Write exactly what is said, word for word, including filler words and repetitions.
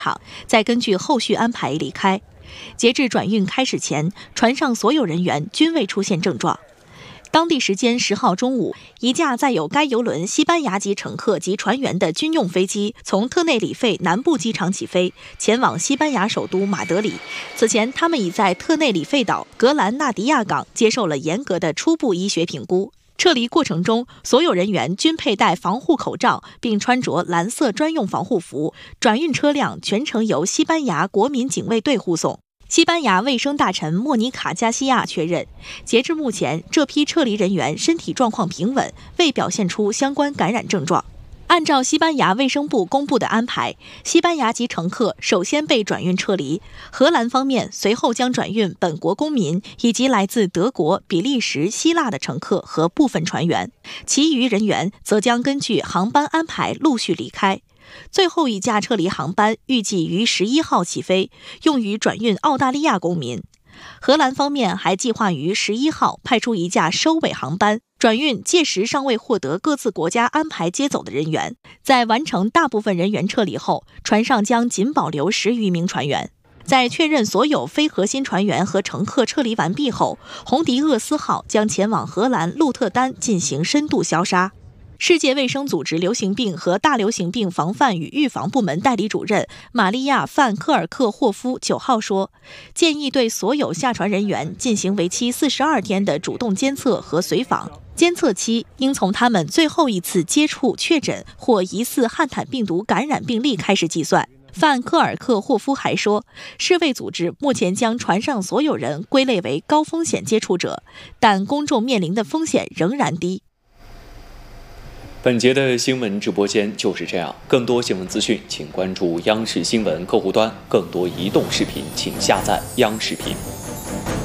场，再根据后续安排离开。截至转运开始前，船上所有人员均未出现症状。当地时间十号中午，一架载有该邮轮西班牙籍乘客及船员的军用飞机从特内里费南部机场起飞，前往西班牙首都马德里。此前，他们已在特内里费岛格兰纳迪亚港接受了严格的初步医学评估。撤离过程中，所有人员均佩戴防护口罩，并穿着蓝色专用防护服。转运车辆全程由西班牙国民警卫队护送。西班牙卫生大臣莫尼卡·加西亚确认，截至目前，这批撤离人员身体状况平稳，未表现出相关感染症状。按照西班牙卫生部公布的安排，西班牙籍乘客首先被转运撤离，荷兰方面随后将转运本国公民以及来自德国、比利时、希腊的乘客和部分船员，其余人员则将根据航班安排陆续离开。最后一架撤离航班预计于十一号起飞，用于转运澳大利亚公民。荷兰方面还计划于十一号派出一架收尾航班，转运届时尚未获得各自国家安排接走的人员。在完成大部分人员撤离后，船上将仅保留十余名船员。在确认所有非核心船员和乘客撤离完毕后，红迪厄斯号将前往荷兰鹿特丹进行深度消杀。世界卫生组织流行病和大流行病防范与预防部门代理主任玛利亚·范科尔克霍夫九号说，建议对所有下船人员进行为期四十二天的主动监测和随访，监测期应从他们最后一次接触确诊或疑似汉坦病毒感染病例开始计算。范科尔克霍夫还说，世卫组织目前将船上所有人归类为高风险接触者，但公众面临的风险仍然低。 本节的新闻直播间就是这样，更多新闻资讯请关注央视新闻客户端，更多移动视频请下载央视频。